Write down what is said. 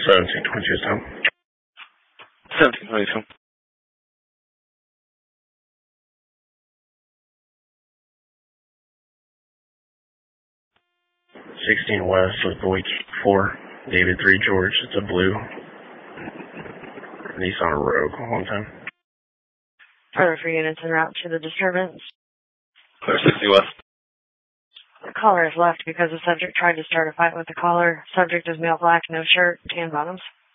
1722 down. 1722. 16 West with Boy 4, David 3 George. It's a blue Nissan Rogue. One time. Further for units en route to the disturbance. Clear 60 West. The caller has left because the subject tried to start a fight with the caller. Subject is male black, no shirt, tan bottoms.